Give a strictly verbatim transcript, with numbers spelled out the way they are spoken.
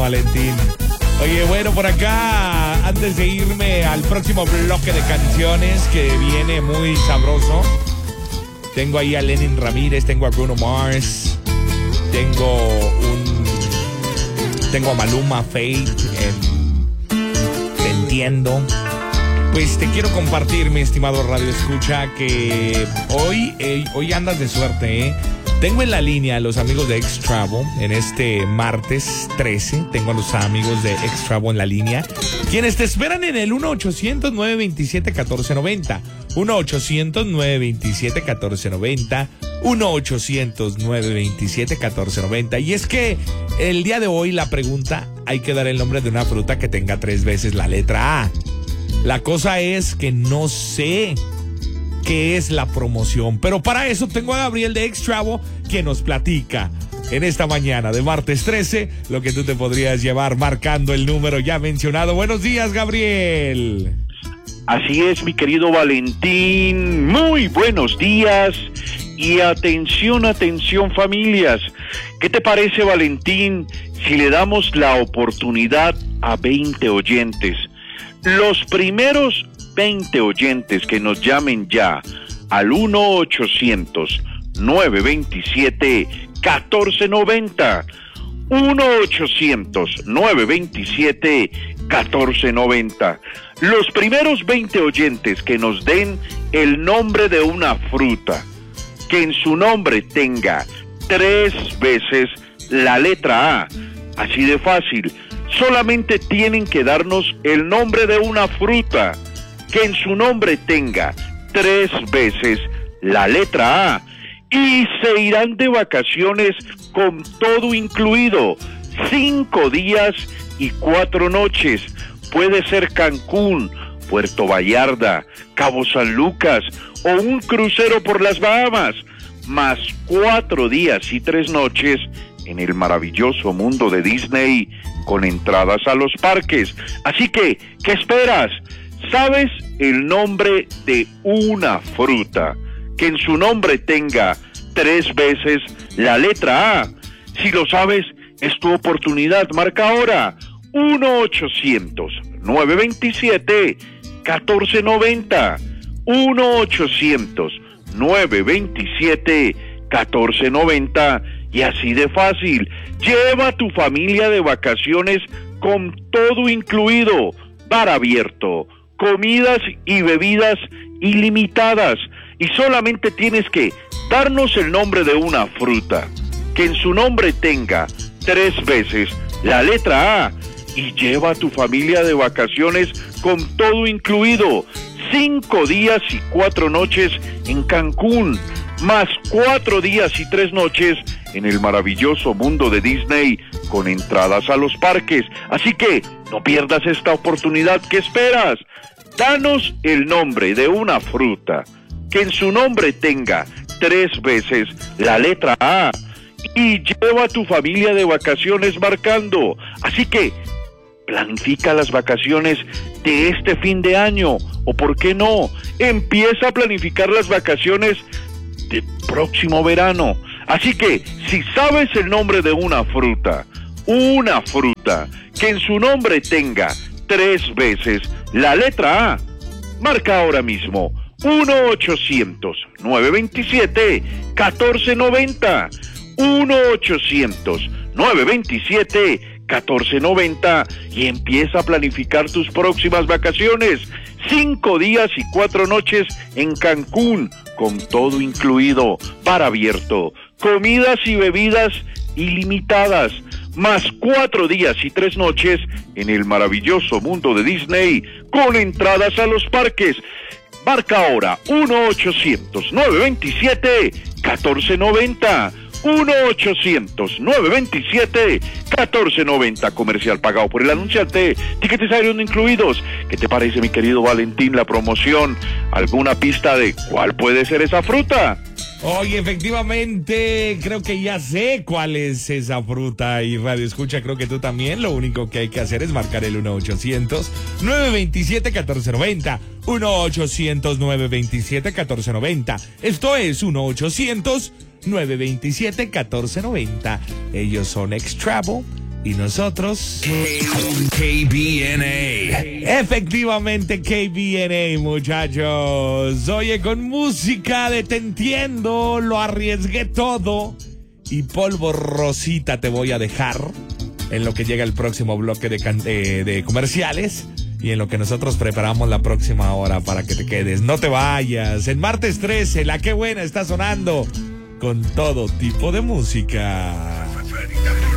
Valentín. Oye, bueno, por acá, antes de irme al próximo bloque de canciones que viene muy sabroso, tengo ahí a Lenin Ramírez, tengo a Bruno Mars, tengo un... Tengo a Maluma, Faith, eh, Te Entiendo. Pues te quiero compartir, mi estimado Radio Escucha, que hoy, eh, hoy andas de suerte, ¿eh? Tengo en la línea a los amigos de X-Travel en este martes trece. Tengo a los amigos de X-Travel en la línea, quienes te esperan en el uno ochocientos, nueve veintisiete, catorce noventa. uno ochocientos, nueve veintisiete, catorce noventa. uno ochocientos, nueve veintisiete, catorce noventa. Y es que el día de hoy la pregunta, hay que dar el nombre de una fruta que tenga tres veces la letra A. La cosa es que no sé qué es la promoción, pero para eso tengo a Gabriel de X-Travel, que nos platica en esta mañana de martes trece lo que tú te podrías llevar marcando el número ya mencionado. Buenos días, Gabriel. Así es, mi querido Valentín. Muy buenos días y atención, atención, familias. ¿Qué te parece, Valentín, si le damos la oportunidad a veinte oyentes? Los primeros veinte oyentes que nos llamen ya al uno ochocientos, nueve veintisiete, catorce noventa. uno ochocientos, nueve veintisiete, catorce noventa. Los primeros veinte oyentes que nos den el nombre de una fruta que en su nombre tenga tres veces la letra A, así de fácil. Solamente tienen que darnos el nombre de una fruta que en su nombre tenga tres veces la letra A y se irán de vacaciones con todo incluido, cinco días y cuatro noches. Puede ser Cancún, Puerto Vallarta, Cabo San Lucas o un crucero por las Bahamas, más cuatro días y tres noches en el maravilloso mundo de Disney con entradas a los parques. Así que, ¿qué esperas? ¿Sabes el nombre de una fruta que en su nombre tenga tres veces la letra A? Si lo sabes, es tu oportunidad. Marca ahora uno ochocientos, nueve veintisiete, catorce noventa. uno ochocientos, nueve veintisiete, catorce noventa. Y así de fácil, lleva a tu familia de vacaciones con todo incluido, bar abierto, comidas y bebidas ilimitadas, y solamente tienes que darnos el nombre de una fruta que en su nombre tenga tres veces la letra A y lleva a tu familia de vacaciones con todo incluido, cinco días y cuatro noches en Cancún, más cuatro días y tres noches en el maravilloso mundo de Disney con entradas a los parques. Así que no pierdas esta oportunidad. ¿Qué esperas? Danos el nombre de una fruta que en su nombre tenga tres veces la letra A y lleva a tu familia de vacaciones marcando. Así que planifica las vacaciones de este fin de año, o por qué no, empieza a planificar las vacaciones de próximo verano. Así que, si sabes el nombre de una fruta, una fruta que en su nombre tenga tres veces la letra A, marca ahora mismo uno ochocientos, nueve veintisiete, catorce noventa. uno ochocientos, nueve veintisiete, catorce noventa y empieza a planificar tus próximas vacaciones. Cinco días y cuatro noches en Cancún, con todo incluido, bar abierto, comidas y bebidas ilimitadas, más cuatro días y tres noches en el maravilloso mundo de Disney, con entradas a los parques. Marca ahora uno ochocientos, nueve veintisiete, catorce noventa. uno ochocientos, nueve veintisiete, catorce noventa. Comercial pagado por el anunciante. Tiquetes aéreos no incluidos. ¿Qué te parece, mi querido Valentín, la promoción? ¿Alguna pista de cuál puede ser esa fruta? Oye, efectivamente, creo que ya sé cuál es esa fruta. Y Radio Escucha, creo que tú también. Lo único que hay que hacer es marcar el uno ochocientos, nueve veintisiete, catorce noventa. uno ochocientos, nueve veintisiete, catorce noventa. Esto es uno ochocientos, nueve veintisiete, catorce noventa. Ellos son X-Travel Y nosotros... K B N A. Efectivamente, K B N A, muchachos. Oye, con música de Te Entiendo, Lo Arriesgué Todo y Polvo Rosita te voy a dejar en lo que llega el próximo bloque de, can- de, de comerciales y en lo que nosotros preparamos la próxima hora para que te quedes. No te vayas. En martes trece, La Qué Buena está sonando con todo tipo de música.